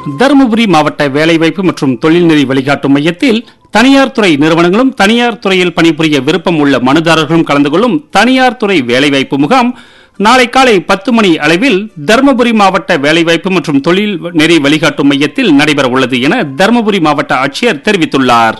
தருமபுரி மாவட்ட வேலைவாய்ப்பு மற்றும் தொழில்நெறி வழிகாட்டும் மையத்தில் தனியார் துறை நிறுவனங்களும் தனியார் துறையில் பணிபுரிய விருப்பம் உள்ள மனுதாரர்களும் கலந்து கொள்ளும் தனியார் துறை வேலைவாய்ப்பு முகாம் நாளை காலை 10 மணி அளவில் தருமபுரி மாவட்ட வேலைவாய்ப்பு மற்றும் தொழில் நெறி வழிகாட்டும் மையத்தில் நடைபெற உள்ளது என தருமபுரி மாவட்ட ஆட்சியர் தெரிவித்துள்ளார்.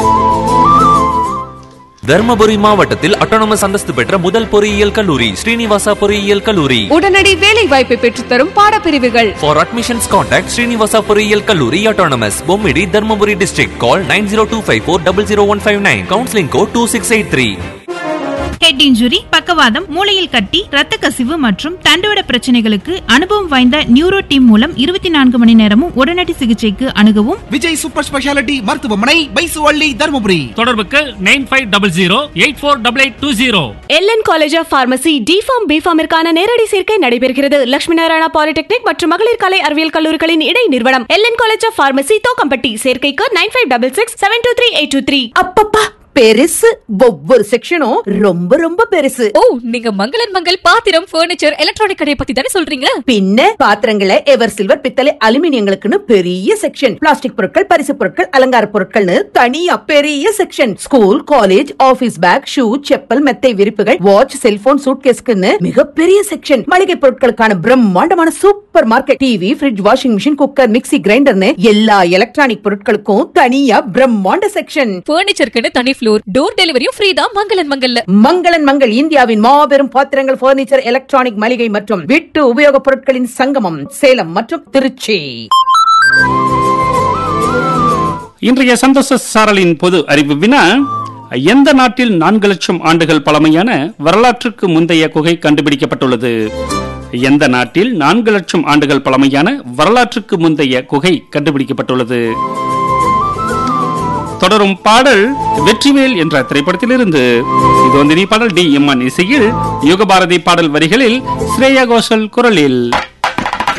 தர்மபுரி மாவட்டத்தில் அட்டானமஸ் அந்தஸ்து பெற்ற முதல் பொறியியல் கல்லூரி ஸ்ரீனிவாசா பொறியியல் கல்லூரி. உடனடி வேலை வாய்ப்பை பெற்றுத்தரும் பாடப்பிரிவுகள். For admissions contact ஸ்ரீனிவாசா பொறியியல் கல்லூரி autonomous Bommidi Dharmapuri district. Call 9025400159. Counseling code 2683. Head injury, பக்கவாதம், மூளையில் கட்டி, ரத்த கசிவு மற்றும் தண்டுவட பிரச்சனைகளுக்கு அனுபவம் வாய்ந்த நியூரோ டீம் மூலம் 24 மணி நேரமும் உடனடி சிகிச்சைக்கு அணுகவும் விஜய் சூப்பர் ஸ்பெஷாலிட்டி மருத்துவமனை, பைசுவள்ளி, தர்மபுரி. தொடர்புக்கு 9500848820. LN college of pharmacy deform பிஃபார்மிற்கான நேரடி சேர்க்கை நடைபெறுகிறது. லட்சுமி நாராயணா பாலிடெக்னிக் மற்றும் மகளிர் கலை அறிவியல் கல்லூரிகளின் இடை நிறுவனம் LN college of pharmacy Thokkampatti. சேர்க்கைக்கு 9566723823. அப்பப்பா பெருசு, ஒவ்வொரு செக்ஷனும் ரொம்ப ரொம்ப பெருசு. ஓ, நீங்க மங்களன் மங்கள் பாத்திரம், பர்னிச்சர், எலக்ட்ரானிக் கடையை பத்தி தானே சொல்றீங்க? பின்ன பாத்திரங்களை எவர் சில்வர், பித்தளை, அலுமினியங்களுக்குன்னு பெரிய செக்ஷன், பிளாஸ்டிக் பொருட்கள், பரிசு பொருட்கள், அலங்கார பொருட்கள்னு தனியா பெரிய section, school, college, office back, shoe, chappal, மெத்தை விரிப்புகள், வாட்ச், செல்போன், சூட்கேஸ்க்குன்னு மிகப்பெரிய செக்ஷன், மளிகை பொருட்களுக்கான பிரம்மாண்டமான super market, TV, fridge, washing machine, cooker, mixie, கிரைண்டர்னு எல்லா எலக்ட்ரானிக் பொருட்களுக்கும் தனியா பிரம்மாண்ட செக்ஷன். பர்னிச்சருக்குன்னு தனி டோர் டெலிவரியும் ஃப்ரீ தான் மங்களன் மங்கல்ல. மங்களன் மங்கள் இந்தியாவின் மாபெரும் பாத்திரங்கள், பர்னிச்சர், எலக்ட்ரானிக், மளிகை மற்றும் வீட்டு உபயோகப் பொருட்களின் சங்கமம், சேலம் மற்றும் திருச்சி. இன்றைய சந்தோஷ சாரலின் பொது அறிவு வினா: எந்த நாட்டில் 4 லட்சம் ஆண்டுகள் பழமையான வரலாற்றுக்கு முந்தைய குகை கண்டுபிடிக்கப்பட்டுள்ளது? எந்த நாட்டில் 4 லட்சம் ஆண்டுகள் பழமையான வரலாற்றுக்கு முந்தைய குகை கண்டுபிடிக்கப்பட்டுள்ளது? தொடரும் பாடல் வெற்றிவேல் என்ற திரைப்படத்திலிருந்து. இது வந்து பாடல் டி எம் இசையில் யுகபாரதி பாடல் வரிகளில் ஸ்ரேயா கோஷல் குரலில்.